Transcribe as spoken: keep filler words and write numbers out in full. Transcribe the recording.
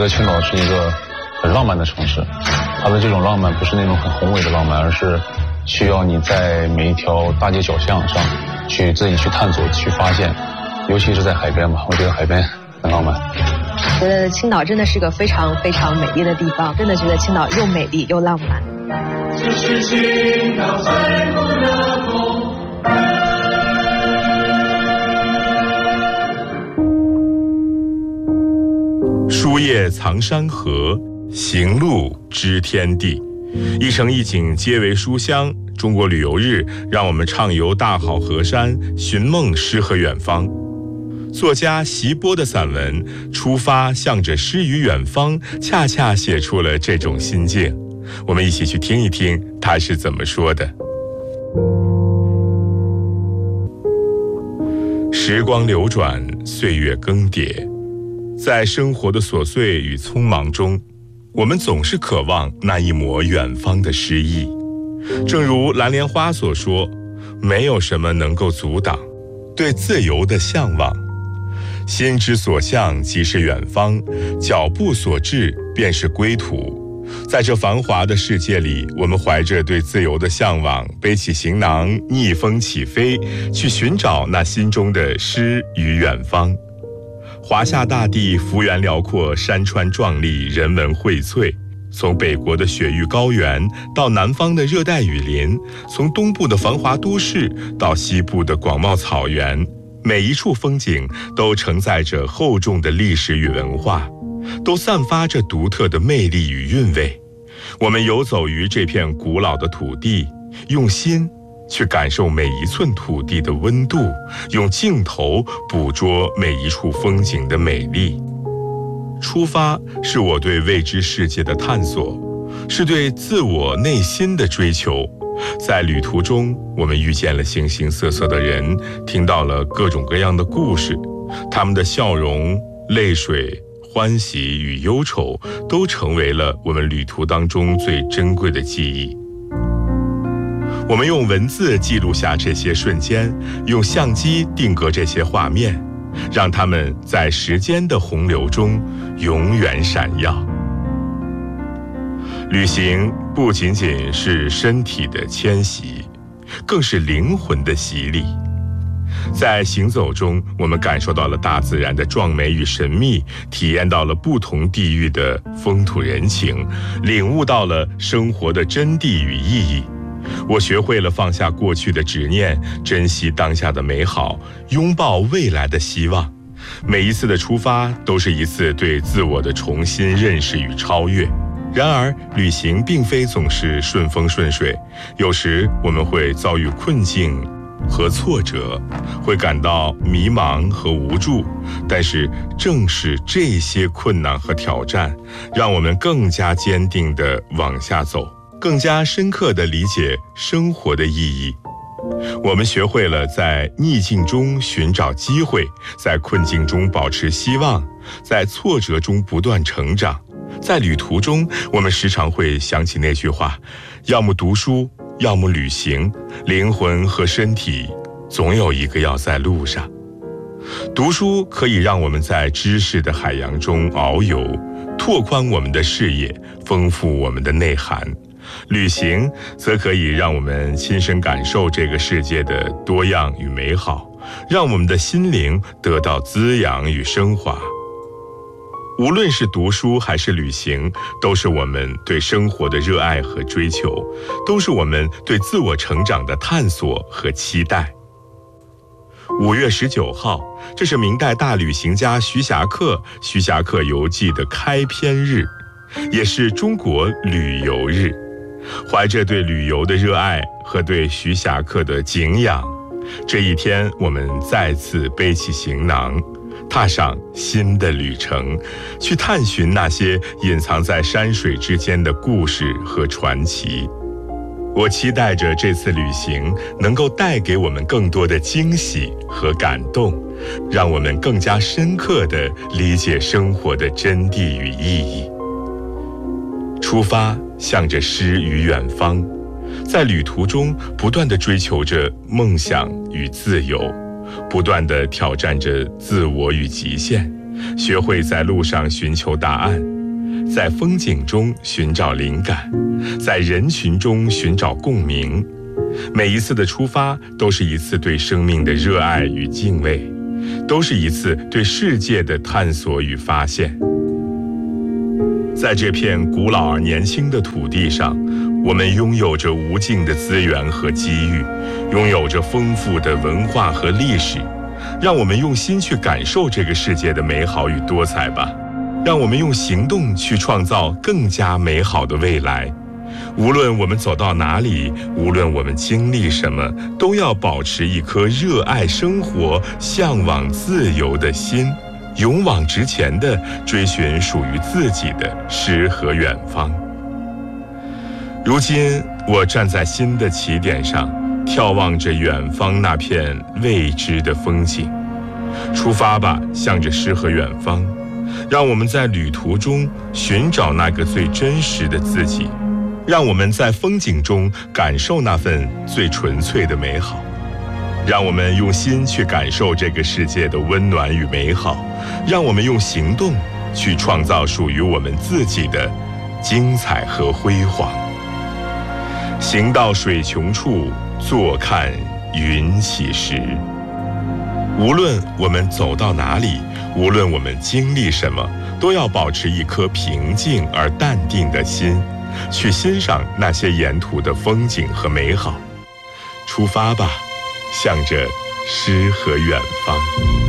得青岛是一个很浪漫的城市，它的这种浪漫不是那种很宏伟的浪漫，而是需要你在每一条大街小巷上去自己去探索去发现，尤其是在海边吧，我觉得海边很浪漫。 觉得青岛真的是个非常非常美丽的地方，真的觉得青岛又美丽又浪漫。这是青岛最后的风。 书叶藏山河，行路知天地。一城一景皆为书香。中国旅游日让我们畅游大好河山，寻梦诗和远方。作家席波的散文《出发，向着诗与远方》恰恰写出了这种心境。我们一起去听一听他是怎么说的。时光流转，岁月更迭，在生活的琐碎与匆忙中，我们总是渴望那一抹远方的诗意。正如蓝莲花所说，没有什么能够阻挡对自由的向往。心之所向即是远方，脚步所至便是归途。在这繁华的世界里，我们怀着对自由的向往，背起行囊，逆风起飞，去寻找那心中的诗与远方。华夏大地幅员辽阔，山川壮丽，人文荟萃。从北国的雪域高原到南方的热带雨林，从东部的繁华都市到西部的广袤草原，每一处风景都承载着厚重的历史与文化，都散发着独特的魅力与韵味。我们游走于这片古老的土地，用心去感受每一寸土地的温度，用镜头捕捉每一处风景的美丽。出发是我对未知世界的探索，是对自我内心的追求。在旅途中，我们遇见了形形色色的人，听到了各种各样的故事，他们的笑容、泪水、欢喜与忧愁，都成为了我们旅途当中最珍贵的记忆。我们用文字记录下这些瞬间，用相机定格这些画面，让他们在时间的洪流中永远闪耀。旅行不仅仅是身体的迁徙，更是灵魂的洗礼。在行走中，我们感受到了大自然的壮美与神秘，体验到了不同地域的风土人情，领悟到了生活的真谛与意义。我学会了放下过去的执念，珍惜当下的美好，拥抱未来的希望。每一次的出发都是一次对自我的重新认识与超越。然而，旅行并非总是顺风顺水，有时我们会遭遇困境和挫折，会感到迷茫和无助。但是，正是这些困难和挑战，让我们更加坚定地往下走，更加深刻地理解生活的意义。我们学会了在逆境中寻找机会，在困境中保持希望，在挫折中不断成长。在旅途中，我们时常会想起那句话：要么读书，要么旅行，灵魂和身体总有一个要在路上。读书可以让我们在知识的海洋中遨游，拓宽我们的视野，丰富我们的内涵。旅行则可以让我们亲身感受这个世界的多样与美好，让我们的心灵得到滋养与升华。无论是读书还是旅行，都是我们对生活的热爱和追求，都是我们对自我成长的探索和期待。五月十九号，这是明代大旅行家徐霞客《徐霞客游记》的开篇日，也是中国旅游日。怀着对旅游的热爱和对徐霞客的敬仰，这一天我们再次背起行囊，踏上新的旅程，去探寻那些隐藏在山水之间的故事和传奇。我期待着这次旅行能够带给我们更多的惊喜和感动，让我们更加深刻地理解生活的真谛与意义。出发，向着诗与远方，在旅途中不断地追求着梦想与自由，不断地挑战着自我与极限，学会在路上寻求答案， 在风景中寻找灵感，在人群中寻找共鸣。每一次的出发都是一次对生命的热爱与敬畏，都是一次对世界的探索与发现。在这片古老而年轻的土地上，我们拥有着无尽的资源和机遇，拥有着丰富的文化和历史。让我们用心去感受这个世界的美好与多彩吧，让我们用行动去创造更加美好的未来。无论我们走到哪里，无论我们经历什么，都要保持一颗热爱生活、向往自由的心，勇往直前地追寻属于自己的诗和远方。如今我站在新的起点上，眺望着远方那片未知的风景。出发吧，向着诗和远方，让我们在旅途中寻找那个最真实的自己，让我们在风景中感受那份最纯粹的美好。让我们用心去感受这个世界的温暖与美好，让我们用行动去创造属于我们自己的精彩和辉煌。行到水穷处，坐看云起时。无论我们走到哪里，无论我们经历什么，都要保持一颗平静而淡定的心，去欣赏那些沿途的风景和美好。出发吧，向着诗和远方。